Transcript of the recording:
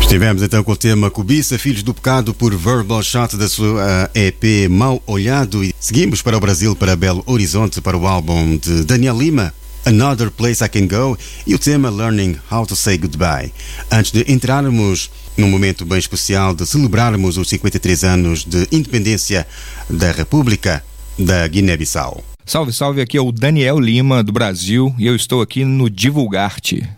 Estivemos então com o tema Cobiça, Filhos do Pecado, por Verbal Shot da sua EP Mal Olhado, e seguimos para o Brasil, para Belo Horizonte, para o álbum de Daniel Lima, Another Place I Can Go, e o tema Learning How to Say Goodbye. Antes de entrarmos num momento bem especial de celebrarmos os 53 anos de independência da República da Guiné-Bissau. Salve, salve, aqui é o Daniel Lima do Brasil e eu estou aqui no Divulgarte.